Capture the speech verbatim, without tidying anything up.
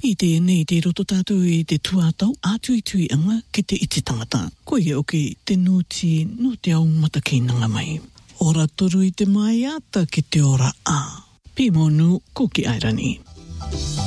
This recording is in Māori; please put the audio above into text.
I te nei te roto tātou I te tuatau, ātui tui anga ki te iti tangata. Ko ia oke te nuti no te au mata kei nanga mai. Ora toru I te mai ata ki te ora a. Pimonu ko ki Airani.